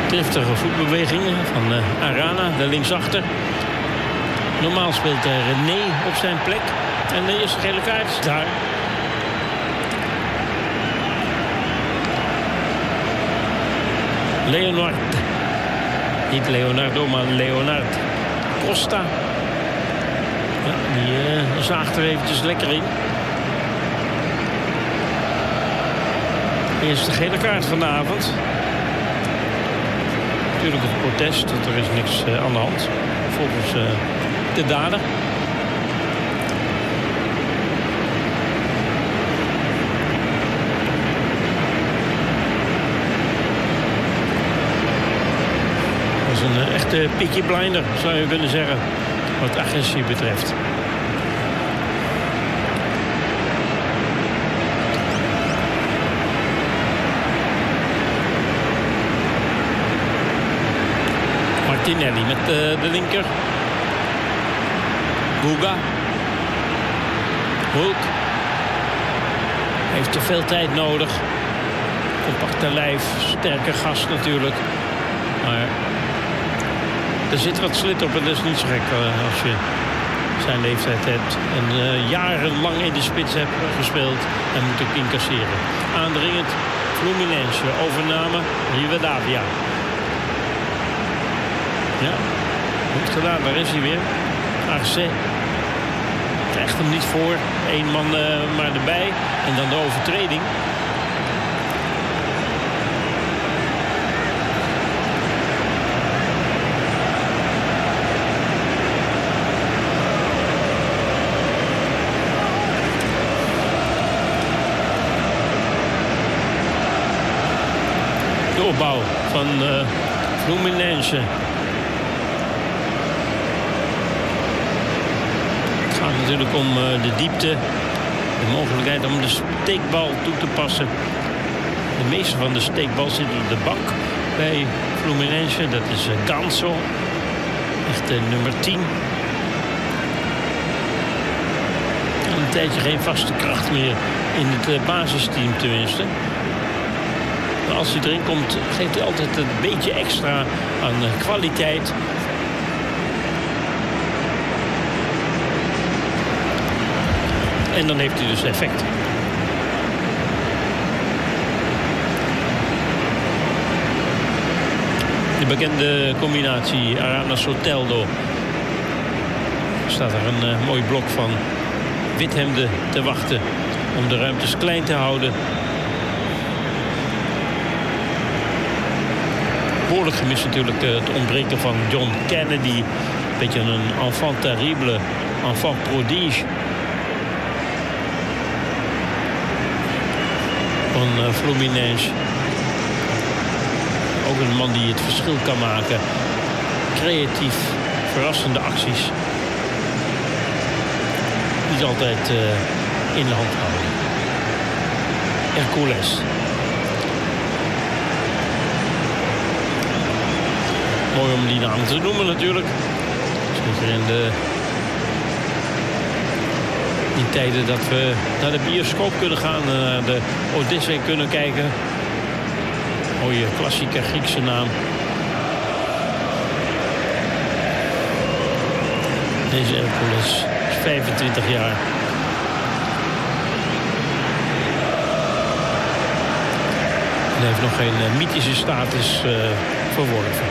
Driftige voetbewegingen van Arana, de linksachter. Normaal speelt René op zijn plek. En de eerste gele kaart is daar. Leonard. Niet Leonardo, maar Leonard Costa. Ja, die zaagt er eventjes lekker in. Eerste gele kaart van de avond. Natuurlijk het protest, dat er is niks aan de hand. Volgens de dader. Dat is een echte Peaky Blinder, zou je kunnen zeggen. Wat agressie betreft. Martinelli met de linker. Guga. Hulk. Heeft te veel tijd nodig. Compacte lijf, sterke gast natuurlijk. Maar er zit wat slit op en dat is niet zo gek als je zijn leeftijd hebt. En jarenlang in de spits hebt gespeeld en moet ook incasseren. Aandringend Fluminense, overname Rivadavia. Ja, goed gedaan, daar is hij weer. Arce krijgt hem niet voor. Eén man maar erbij. En dan de overtreding. De opbouw van Fluminense. Natuurlijk om de diepte, de mogelijkheid om de steekbal toe te passen. De meeste van de steekbal zitten op de bank bij Fluminense. Dat is Ganso, echt nummer 10. Een tijdje geen vaste kracht meer in het basisteam tenminste. Maar als hij erin komt, geeft hij altijd een beetje extra aan kwaliteit. En dan heeft hij dus effect. De bekende combinatie Arana-Soteldo. Staat er een mooi blok van withemden te wachten om de ruimtes klein te houden. Behoorlijk gemist natuurlijk het ontbreken van John Kennedy. Een beetje een enfant terrible, enfant prodige. Van Fluminense. Ook een man die het verschil kan maken. Creatief, verrassende acties. Niet altijd in de hand houden. Hercules. Mooi om die naam te noemen natuurlijk. Zeker in tijden dat we naar de bioscoop kunnen gaan, naar de Odyssee kunnen kijken. Mooie klassieke Griekse naam. Deze Hercules is 25 jaar. En heeft nog geen mythische status verworven.